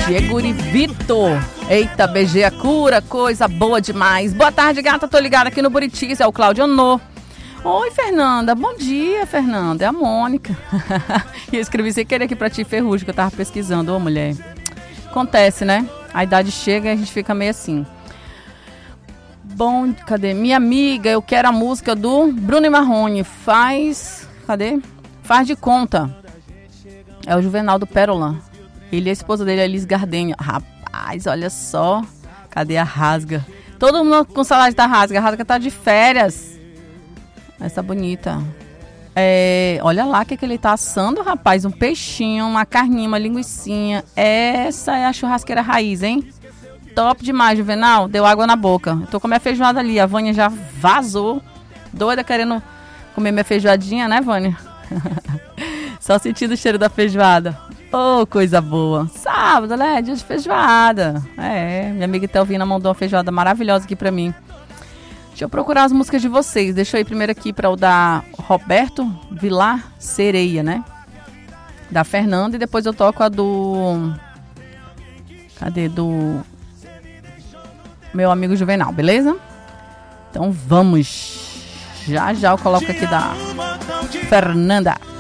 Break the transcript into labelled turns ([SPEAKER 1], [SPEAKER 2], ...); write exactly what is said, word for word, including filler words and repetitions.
[SPEAKER 1] Diego Vitor. Eita, beijei a cura, coisa boa demais. Boa tarde, gata, tô ligada aqui no Buritis, é o Cláudio Onô. Oi, Fernanda, bom dia, Fernanda, é a Mônica. E eu escrevi sem querer aqui pra ti, Ferrugem, que eu tava pesquisando. Ô, mulher, acontece, né? A idade chega e a gente fica meio assim. Bom, cadê? Minha amiga, eu quero a música do Bruno e Marrone. Faz, cadê? Faz de conta. É o Juvenal do Pérola. Ele e a esposa dele, a Elis Gardenia. Rapaz, olha só. Cadê a Rasga? Todo mundo com saudade da Rasga. A Rasga tá de férias. Essa bonita. É, olha lá o que, que ele tá assando, rapaz. Um peixinho, uma carninha, uma linguicinha. Essa é a churrasqueira raiz, hein? Top demais, Juvenal. Deu água na boca. Eu tô com a minha feijoada ali. A Vânia já vazou. Doida querendo comer minha feijoadinha, né, Vânia? Só sentindo o cheiro da feijoada. Ô, oh, coisa boa. Sábado, né? Dia de feijoada. É, minha amiga Telvina mandou uma feijoada maravilhosa aqui pra mim. Deixa eu procurar as músicas de vocês. Deixa eu ir primeiro aqui para o da Roberto Vilar Sereia, né? Da Fernanda. E depois eu toco a do... Cadê? Do meu amigo Juvenal, beleza? Então vamos. Já já eu coloco aqui da Fernanda.